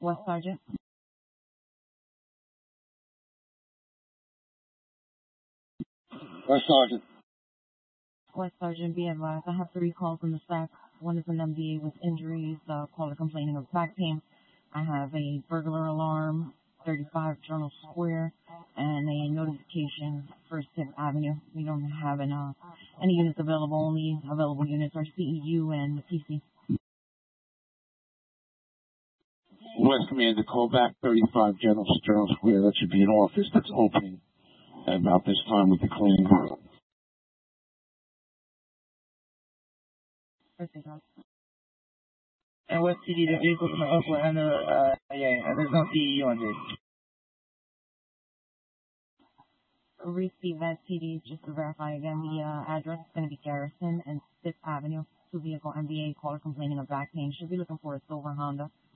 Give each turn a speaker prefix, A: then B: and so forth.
A: West Sergeant.
B: West Sergeant.
A: West Sergeant, be advised. I have 3 calls in the stack. One is an MDA with injuries, caller complaining of back pain. I have a burglar alarm, 35 Journal Square, and a notification for 6th Avenue. We don't have any units available. Only available units are CEU and PC.
B: West Commander, call back 35 Journal Square. That should be an office that's opening at about this time with the cleaning crew.
C: And West TD, the vehicle from Oakland, and there's no CEU on it.
A: Receive that TD, just to verify again, the address is going to be Garrison and 5th Avenue, 2 vehicle MVA, caller complaining of back pain. Should be looking for a silver Honda.